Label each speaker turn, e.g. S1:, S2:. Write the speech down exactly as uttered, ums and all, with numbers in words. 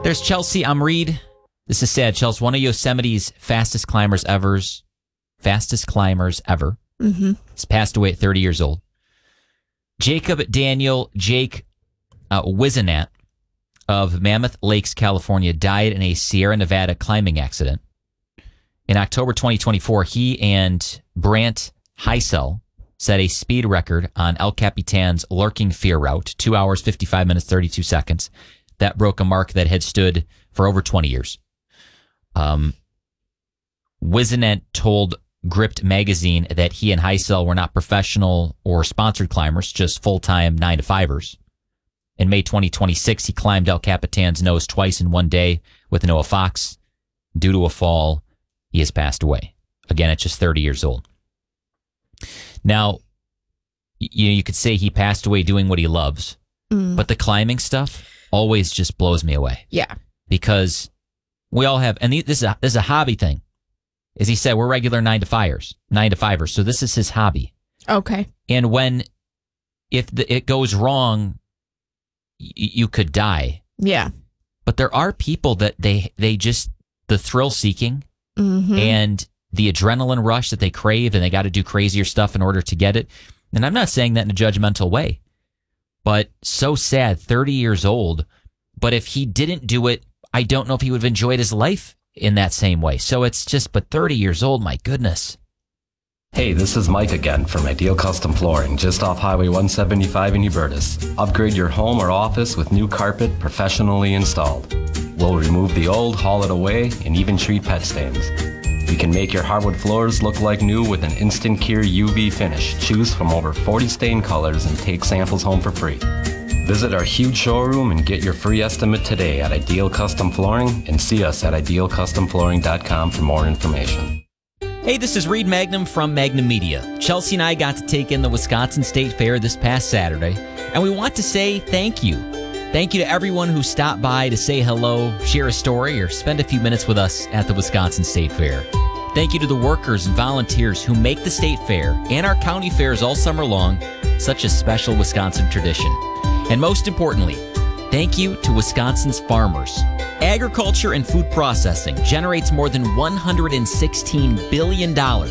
S1: There's Chelsea. I'm Reed. This is sad. Chelsea, one of Yosemite's fastest climbers ever. Fastest climbers ever.
S2: Mm-hmm.
S1: He's passed away at thirty years old. Jacob Daniel Jake uh, Wizenat of Mammoth Lakes, California, died in a Sierra Nevada climbing accident. In October twenty twenty-four, he and Brant Heisel set a speed record on El Capitan's Lurking Fear route, two hours, fifty-five minutes, thirty-two seconds. That broke a mark that had stood for over twenty years. Um, Wizenat told Gripped magazine that he and Heisel were not professional or sponsored climbers, just full-time nine to fivers. In May twenty twenty-six, he climbed El Capitan's nose twice in one day with Noah Fox. Due to a fall, he has passed away. Again, at just thirty years old. Now, you, you could say he passed away doing what he loves,
S2: Mm.
S1: but the climbing stuff always just blows me away.
S2: Yeah.
S1: Because we all have, and this is a, this is a hobby thing. As he said, we're regular nine to fivers, nine to fivers. So this is his hobby.
S2: Okay.
S1: And when, if the, it goes wrong, y- you could die.
S2: Yeah.
S1: But there are people that they, they just, the thrill seeking
S2: Mm-hmm.
S1: and the adrenaline rush that they crave, and they got to do crazier stuff in order to get it. And I'm not saying that in a judgmental way, but so sad, thirty years old. But if he didn't do it, I don't know if he would have enjoyed his life in that same way. So it's just, but thirty years old, my goodness.
S3: Hey, this is Mike again from Ideal Custom Flooring, just off Highway one seventy-five in Hubertus. Upgrade your home or office with new carpet professionally installed. We'll remove the old, haul it away, and even treat pet stains. We can make your hardwood floors look like new with an instant cure U V finish. Choose from over forty stain colors and take samples home for free. Visit our huge showroom and get your free estimate today at Ideal Custom Flooring, and see us at ideal custom flooring dot com for more information.
S1: Hey, this is Reed Magnum from Magnum Media. Chelsea and I got to take in the Wisconsin State Fair this past Saturday, and we want to say thank you. Thank you to everyone who stopped by to say hello, share a story, or spend a few minutes with us at the Wisconsin State Fair. Thank you to the workers and volunteers who make the State Fair and our county fairs all summer long such a special Wisconsin tradition. And most importantly, thank you to Wisconsin's farmers. Agriculture and food processing generates more than one hundred sixteen billion dollars